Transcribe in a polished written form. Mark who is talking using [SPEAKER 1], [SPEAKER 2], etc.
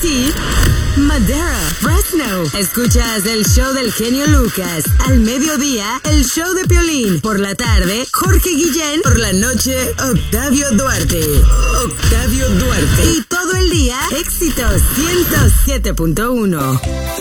[SPEAKER 1] Tepic, Madera, Fresno. Escuchas el show del genio Lucas. Al mediodía, el show de Piolín. Por la tarde, Jorge Guillén. Por la noche, Octavio Duarte. Octavio Duarte. Y todo el día, éxitos 107.1.